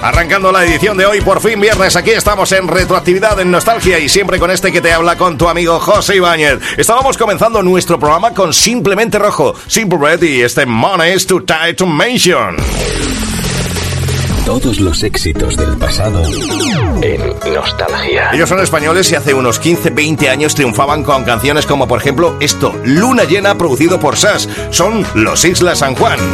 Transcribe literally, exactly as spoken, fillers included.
Arrancando la edición de hoy, por fin viernes, aquí estamos en retroactividad, en nostalgia y siempre con este que te habla, con tu amigo José Ibáñez. Estábamos comenzando nuestro programa con Simplemente Rojo, Simple Red y este Money's Too Tight to Mention. Todos los éxitos del pasado en nostalgia. Ellos son españoles y hace unos quince, veinte años triunfaban con canciones como por ejemplo esto, Luna Llena, producido por Sass. Son los Isla San Juan.